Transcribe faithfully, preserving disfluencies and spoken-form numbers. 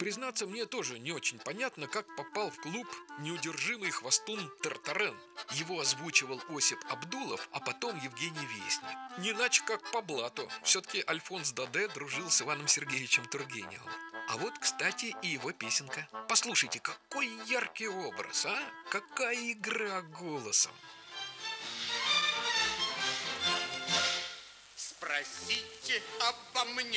Признаться, мне тоже не очень понятно, как попал в клуб неудержимый хвостун Тартарен. Его озвучивал Осип Абдулов, а потом Евгений Весник. Не иначе как по блату. Все-таки Альфонс Даде дружил с Иваном Сергеевичем Тургеневым. А вот, кстати, и его песенка. Послушайте, какой яркий образ, а? Какая игра голосом. Спросите обо мне.